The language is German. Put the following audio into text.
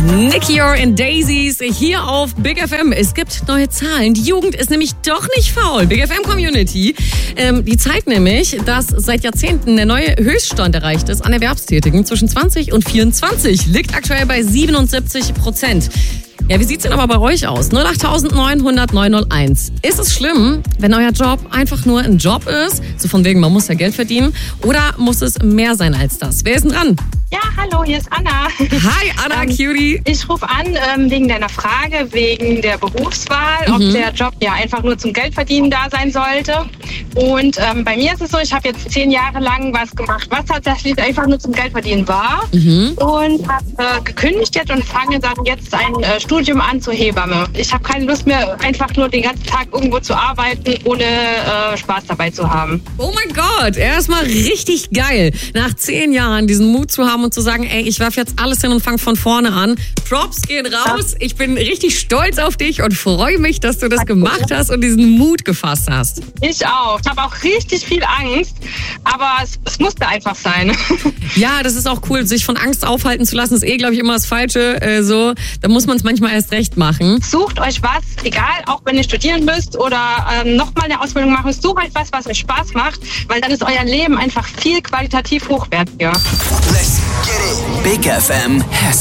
Nikior and Daisies hier auf Big FM. Es gibt neue Zahlen. Die Jugend ist nämlich doch nicht faul. Big FM Community. Die zeigt nämlich, dass seit Jahrzehnten der neue Höchststand erreicht ist an Erwerbstätigen zwischen 20 und 24. Liegt aktuell bei 77%. Ja, wie sieht's denn aber bei euch aus? 08900 901. Ist es schlimm, wenn euer Job einfach nur ein Job ist? So von wegen, man muss ja Geld verdienen. Oder muss es mehr sein als das? Wer ist denn dran? Ja, hallo, hier ist Anna. Hi, Anna, Cutie. Ich rufe an wegen deiner Frage, wegen der Berufswahl, ob der Job ja einfach nur zum Geldverdienen da sein sollte. Und bei mir ist es so, ich habe jetzt 10 Jahre lang was gemacht, was tatsächlich einfach nur zum Geldverdienen war. Und habe gekündigt jetzt und fange dann jetzt ein Studium an zur Hebamme. Ich habe keine Lust mehr, einfach nur den ganzen Tag irgendwo zu arbeiten, ohne Spaß dabei zu haben. Oh mein Gott, erstmal richtig geil. Nach 10 Jahren diesen Mut zu haben und zu sagen, ey, ich werfe jetzt alles hin und fange von vorne an. Props gehen raus. Ich bin richtig stolz auf dich und freue mich, dass du das gemacht hast und diesen Mut gefasst hast. Ich auch. Ich habe auch richtig viel Angst, aber es musste einfach sein. Ja, das ist auch cool, sich von Angst aufhalten zu lassen, ist glaube ich, immer das Falsche. Da muss man es manchmal erst recht machen. Sucht euch was, egal, auch wenn ihr studieren müsst oder nochmal eine Ausbildung machen, sucht euch was euch Spaß macht, weil dann ist euer Leben einfach viel qualitativ hochwertiger. Let's get it. Big FM Hessen.